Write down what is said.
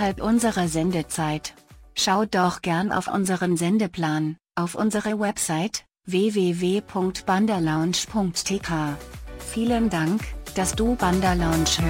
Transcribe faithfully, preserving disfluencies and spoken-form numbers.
außerhalb unserer Sendezeit. Schaut doch gern auf unseren Sendeplan, auf unsere Website w w w punkt bandalounge punkt t k. Vielen Dank, dass du Banderlounge hörst.